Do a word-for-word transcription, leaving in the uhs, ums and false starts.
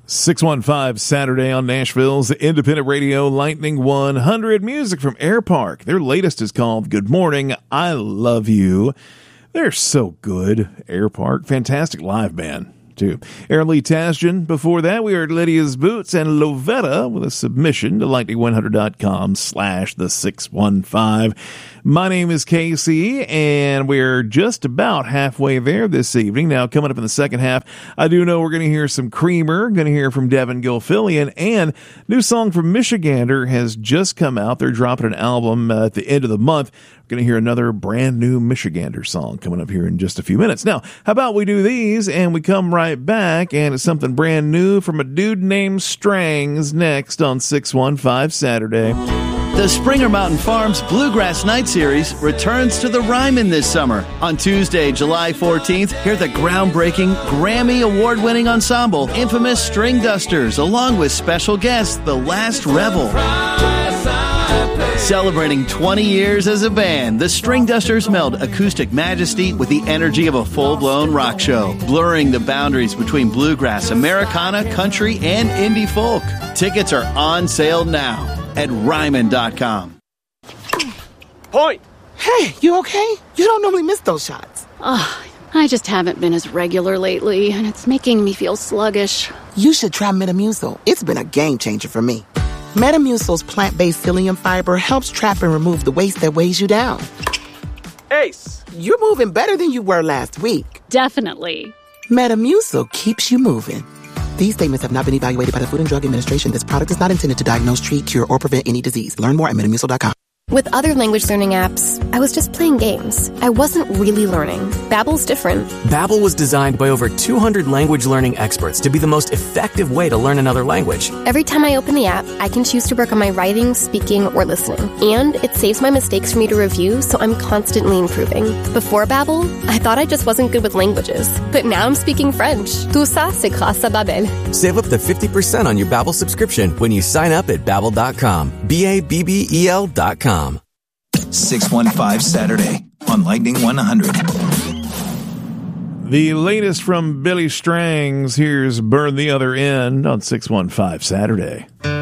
six one five Saturday on Nashville's independent radio, Lightning one hundred. Music from Air Park. Their latest is called Good Morning, I Love You. They're so good, Air Park. Fantastic live band, too. Aaron Lee Tasjan. Before that, we heard Lydia's Boots and Lovetta with a submission to lightning one hundred dot com slash the six one five. My name is Casey, and we're just about halfway there this evening. Now, coming up in the second half, I do know we're going to hear some Creamer, going to hear from Devin Gilfillian, and new song from Michigander has just come out. They're dropping an album uh, at the end of the month. We're going to hear another brand new Michigander song coming up here in just a few minutes. Now, how about we do these, and we come right back, and it's something brand new from a dude named Strangs next on six one five Saturday. The Springer Mountain Farms Bluegrass Night Series returns to the Ryman this summer. On Tuesday, July fourteenth, hear the groundbreaking, Grammy Award-winning ensemble, Infamous String Dusters, along with special guests, The Last Rebel. Celebrating twenty years as a band, the String Dusters meld acoustic majesty with the energy of a full-blown rock show, blurring the boundaries between bluegrass, Americana, country, and indie folk. Tickets are on sale now at Ryman dot com. Point! Hey, you okay? You don't normally miss those shots. Oh, I just haven't been as regular lately, and it's making me feel sluggish. You should try Metamucil. It's been a game changer for me. Metamucil's plant-based psyllium fiber helps trap and remove the waste that weighs you down. Ace! You're moving better than you were last week. Definitely. Metamucil keeps you moving. These statements have not been evaluated by the Food and Drug Administration. This product is not intended to diagnose, treat, cure, or prevent any disease. Learn more at metamucil dot com. With other language learning apps, I was just playing games. I wasn't really learning. Babbel's different. Babbel was designed by over two hundred language learning experts to be the most effective way to learn another language. Every time I open the app, I can choose to work on my writing, speaking, or listening. And it saves my mistakes for me to review, so I'm constantly improving. Before Babbel, I thought I just wasn't good with languages. But now I'm speaking French. Tout ça, c'est grâce à Babbel. Save up to fifty percent on your Babbel subscription when you sign up at babbel dot com. B A B B E L dot com. six one five Saturday on Lightning one hundred. The latest from Billy Strangs. Here's Burn the Other End on six one five Saturday.